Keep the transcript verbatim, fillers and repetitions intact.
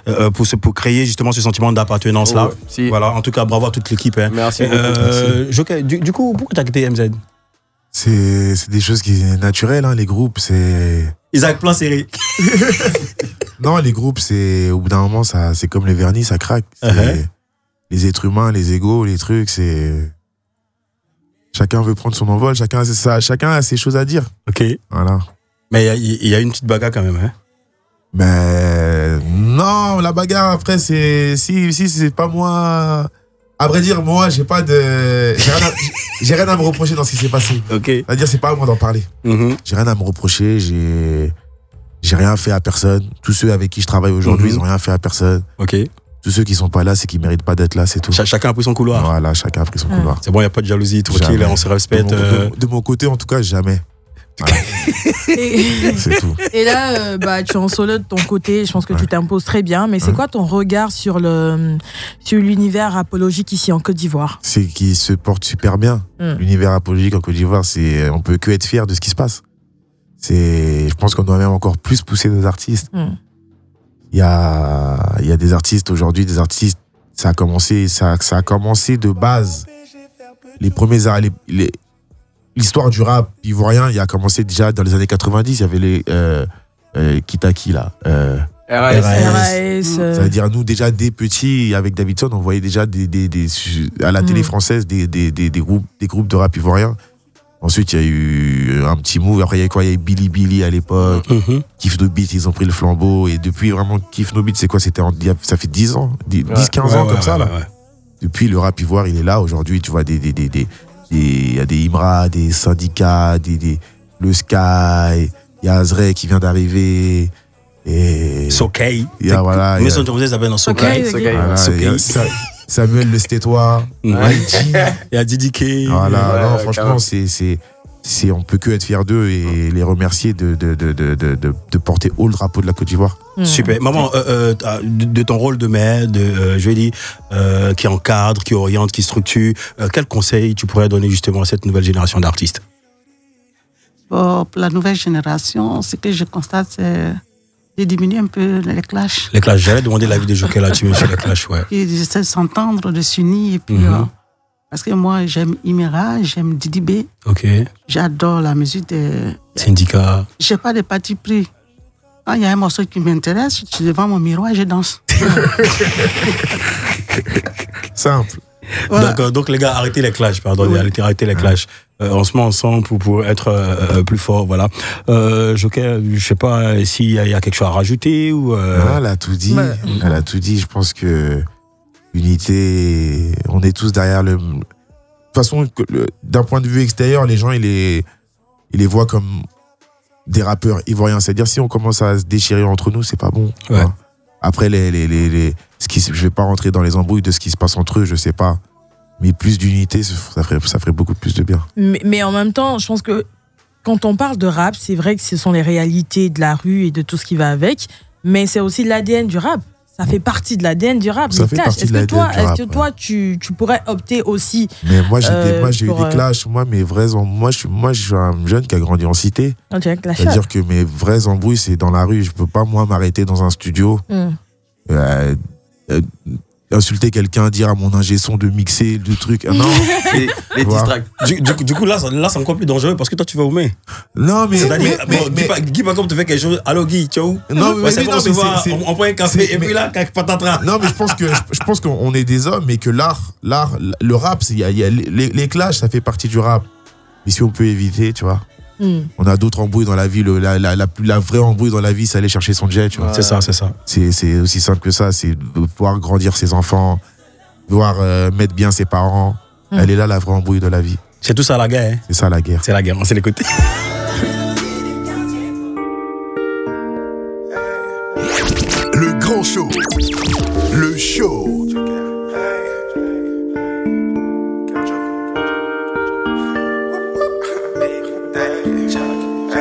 euh, pour, pour créer justement ce sentiment d'appartenance-là. Oh, si. Voilà, en tout cas, bravo à toute l'équipe. Hein. Merci beaucoup. Euh, Joker, du, du coup, pourquoi tu as quitté M Z? C'est, c'est des choses qui sont naturelles, hein, les groupes, c'est... Isaac, plan serré. Non, les groupes, c'est au bout d'un moment, ça, c'est comme les vernis, ça craque. C'est Uh-huh. Les êtres humains, les égos, les trucs, c'est... Chacun veut prendre son envol, chacun a, sa, chacun a ses choses à dire. Ok. Voilà. Mais il y, y a une petite bagarre quand même. Hein. Mais non, la bagarre, après, c'est... Si, si c'est pas moi... À vrai dire, moi, j'ai pas de... J'ai rien, à... j'ai rien à me reprocher dans ce qui s'est passé. Ok. C'est-à-dire, c'est pas à moi d'en parler. Mm-hmm. J'ai rien à me reprocher, j'ai... J'ai rien fait à personne. Tous ceux avec qui je travaille aujourd'hui, mm-hmm. ils ont rien fait à personne. Ok. Tous ceux qui sont pas là, c'est qu'ils méritent pas d'être là, c'est tout. Ch- chacun a pris son couloir. Voilà, chacun a pris son ah. couloir. C'est bon, il n'y a pas de jalousie, tranquille, on se respecte. De mon, euh... de, de mon côté, en tout cas, jamais. Voilà. Et, c'est tout. Et là, euh, bah, tu es en solo de ton côté, je pense que ouais. tu t'imposes très bien, mais c'est ouais. quoi ton regard sur, le, sur l'univers apologique ici en Côte d'Ivoire? C'est qu'il se porte super bien. Mm. L'univers apologique en Côte d'Ivoire, c'est, on peut que être fier de ce qui se passe. C'est, je pense qu'on doit même encore plus pousser nos artistes. Il mm. y a, il y a des artistes aujourd'hui, des artistes, ça a commencé, ça, ça a commencé de base. Les premiers, les, les, l'histoire du rap ivoirien, il a commencé déjà dans les années quatre-vingt-dix. Il y avait les euh, euh, Kitaki là. Euh, R A S. R A S. Ça veut dire nous déjà des petits avec Davidson, on voyait déjà des, des, des à la télé française des, des, des, des groupes, des groupes de rap ivoiriens. Ensuite, il y a eu un petit move. Après, il y a quoi? Il y a eu Billy Billy à l'époque. Mm-hmm. Kiff No Beat, ils ont pris le flambeau. Et depuis, vraiment, Kiff No Beat, c'est quoi? C'était en, ça fait dix ans, dix, ouais, quinze ouais, ans ouais, comme ouais, ça, là. Ouais. Depuis, le rap ivoire, il est là. Aujourd'hui, tu vois, des, des, des, des, il y a des Imra, des syndicats, des, des, le Sky, il y a Azré qui vient d'arriver. Et. Sokay. Il y a, voilà. Mais son tournée s'appelle dans Sokay. Samuel Le Stétois. Ouais. Il y a Didi K. Voilà, ouais, non, ouais, franchement, c'est, c'est, c'est, on peut que être fiers d'eux et les remercier de, de, de, de, de, de porter haut le drapeau de la Côte d'Ivoire. Mmh. Super. Maman, euh, euh, de, de ton rôle de mère, de, euh, je vais dire, euh, qui encadre, qui oriente, qui structure, euh, quel conseil tu pourrais donner justement à cette nouvelle génération d'artistes? Bon, pour la nouvelle génération, ce que je constate, c'est de diminuer un peu les clashs. Les clashs, j'allais demander l'avis de Joker là-dessus, sur les clashs, ouais. Ils essaient de s'entendre, de s'unir. Et puis, mm-hmm. euh, parce que moi, j'aime Imira, j'aime Didi B. Ok. J'adore la musique de. Syndicat. Je n'ai pas de parti pris. Quand il y a un morceau qui m'intéresse, je suis devant mon miroir et je danse. Simple. Ouais. D'accord, donc les gars, arrêtez les clashs, pardon, ouais. arrêtez, arrêtez les clashs. Euh, on se met ensemble pour, pour être euh, plus fort, voilà. Euh, Joker, je sais pas s'il y, y a quelque chose à rajouter ou. Euh... Non, elle a tout dit. Ouais. Elle a tout dit. Je pense que l'unité, on est tous derrière le. De toute façon, le, d'un point de vue extérieur, les gens, ils les, ils les voient comme des rappeurs ivoiriens. C'est-à-dire, si on commence à se déchirer entre nous, c'est pas bon. Ouais. Hein. Après, les, les, les, les, ce qui, je vais pas rentrer dans les embrouilles de ce qui se passe entre eux, je sais pas. Mais plus d'unité, ça ferait, ça ferait beaucoup plus de bien. Mais, mais en même temps, je pense que quand on parle de rap, c'est vrai que ce sont les réalités de la rue et de tout ce qui va avec, mais c'est aussi l'A D N du rap. Ça fait partie de l'A D N du rap. Ça fait partie est-ce de l'A D N toi, du rap. Est-ce que toi, ouais. tu, tu pourrais opter aussi Mais moi, j'ai, euh, moi, j'ai pour, eu des clashs. Moi, mes vrais, moi, je suis, moi, je suis un jeune qui a grandi en cité. Okay, c'est-à-dire que mes vrais embrouilles, c'est dans la rue. Je peux pas, moi, m'arrêter dans un studio. Mm. Euh, euh, insulter quelqu'un, dire à mon ingé son de mixer le truc. Ah non. Les, les distracts. Du, du, du coup, là, là, c'est encore plus dangereux parce que toi, tu vas où mais Non, mais. C'est-à-dire, mais, bon, mais, Guy, mais, Guy, par exemple, te fait quelque chose. Allô, Guy, tu es où? Non, mais, ouais, c'est mais bon, non, on se voit, on, on prend un café et puis là, patatras. Non, mais je pense que, je pense qu'on est des hommes et que l'art, l'art, le rap, il y a, y a les, les clashs, ça fait partie du rap. Mais si on peut éviter, tu vois. Mm. On a d'autres embrouilles dans la vie. Le, la, la, la, la vraie embrouille dans la vie, c'est aller chercher son jet. Tu vois. Ouais. C'est ça, c'est ça. C'est, c'est aussi simple que ça. C'est de pouvoir grandir ses enfants, pouvoir euh, mettre bien ses parents. Mm. Elle est là, la vraie embrouille de la vie. C'est tout ça la guerre. Hein. C'est ça la guerre. C'est la guerre, on sait l'écouter. Le grand show. Le show